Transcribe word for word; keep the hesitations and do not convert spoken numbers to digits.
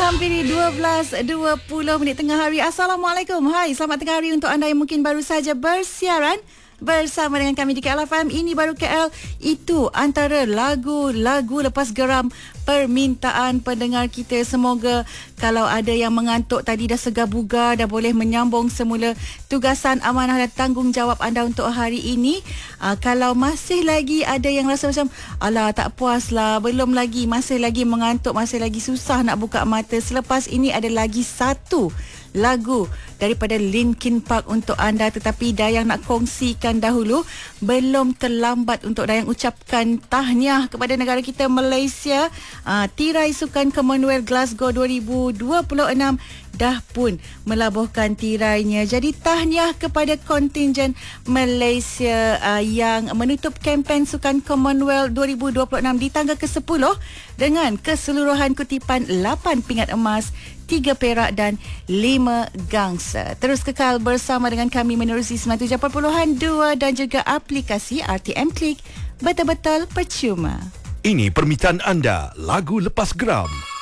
Menghampiri dua belas dua puluh minit tengah hari. Assalamualaikum. Hai, selamat tengah hari untuk anda yang mungkin baru saja bersiaran bersama dengan kami di K L F M. Ini baru K L. Itu antara lagu-lagu lepas geram permintaan pendengar kita. Semoga kalau ada yang mengantuk tadi dah segar bugar, dah boleh menyambung semula tugasan, amanah dan tanggungjawab anda untuk hari ini. Aa, kalau masih lagi ada yang rasa macam alah tak puas lah, belum lagi, masih lagi mengantuk, masih lagi susah nak buka mata, selepas ini ada lagi satu lagu daripada Linkin Park untuk anda. Tetapi Dayang nak kongsikan dahulu, belum terlambat untuk Dayang ucapkan tahniah kepada negara kita Malaysia. uh, Tirai Sukan Commonwealth Glasgow dua ribu dua puluh enam dah pun melabuhkan tirainya. Jadi tahniah kepada kontingen Malaysia uh, yang menutup kempen Sukan Commonwealth dua ribu dua puluh enam di tangga ke sepuluh dengan keseluruhan kutipan lapan pingat emas, tiga perak dan lima gangsa. Terus kekal bersama dengan kami menerusi sembilan puluh tujuh perpuluhan dua dan juga aplikasi R T M Klik. Betul-betul percuma. Ini permintaan anda, lagu lepas geram.